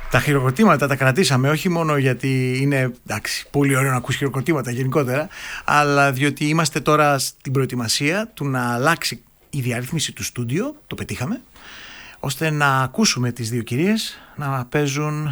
Τα χειροκροτήματα τα κρατήσαμε όχι μόνο γιατί είναι πολύ ωραίο να ακούς χειροκροτήματα γενικότερα, αλλά διότι είμαστε τώρα στην προετοιμασία του να αλλάξει η διαρρύθμιση του στούντιο, το πετύχαμε, ώστε να ακούσουμε τις δύο κυρίες να παίζουν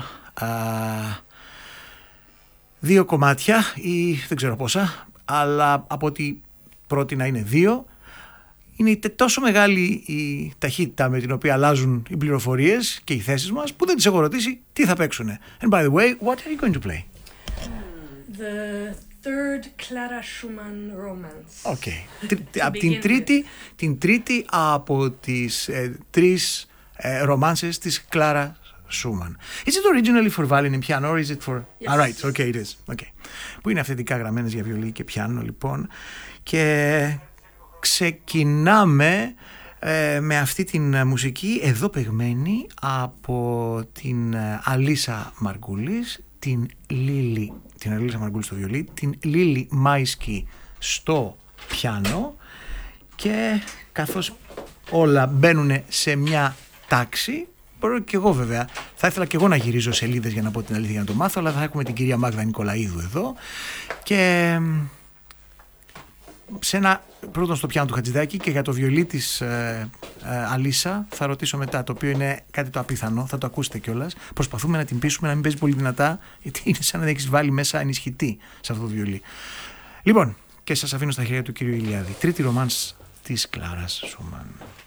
δύο κομμάτια ή δεν ξέρω πόσα, αλλά από ό,τι πρότεινα είναι δύο. Είναι τόσο μεγάλη η ταχύτητα με την οποία αλλάζουν οι πληροφορίες και οι θέσεις μας που δεν τις έχω ρωτήσει τι θα παίξουνε. And by the way, what are you going to play? The third Clara Schumann romance. Okay. την τρίτη από τις τρεις ρομάνσες της Clara Schumann. Is it originally for violin and piano or is it for... Yes. Ah, right, okay, it is. Okay. Που είναι αυθεντικά γραμμένες για βιολί και πιάνο λοιπόν. Και ξεκινάμε με αυτή την μουσική εδώ παιγμένη από την Αλίσα Μαργκούλης, την Αλίσα Μαργκούλη στο βιολί, την Λίλη Μάισκι στο πιάνο, και καθώς όλα μπαίνουν σε μια τάξη, μπορώ και εγώ βέβαια, θα ήθελα και εγώ να γυρίζω σελίδες για να πω την αλήθεια για να το μάθω, αλλά θα έχουμε την κυρία Μάγδα Νικολαίδου εδώ και σε ένα πρώτον στο πιάνο του Χατζηδάκη και για το βιολί της Αλίσα θα ρωτήσω μετά, το οποίο είναι κάτι το απίθανο, θα το ακούσετε κιόλας. Προσπαθούμε να την πείσουμε να μην παίζει πολύ δυνατά, γιατί είναι σαν να έχεις βάλει μέσα ενισχυτή σε αυτό το βιολί. Λοιπόν, και σας αφήνω στα χέρια του κύριου Ηλιάδη. Τρίτη ρομάνς της Κλάρας Σούμαν.